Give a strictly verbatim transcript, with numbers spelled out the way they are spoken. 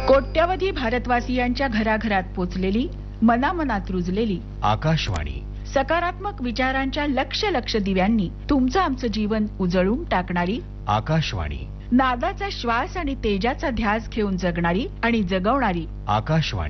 कोट्यवधी भारतवासियांच्या घराघरात पोचलेली, मनामनात रुजलेली आकाशवाणी. सकारात्मक विचारांच्या लक्ष लक्ष दिव्यांनी तुमचं आमचं जीवन उजळून टाकणारी आकाशवाणी. नादाचा श्वास आणि तेजाचा ध्यास घेऊन जगणारी आणि जगवणारी आकाशवाणी.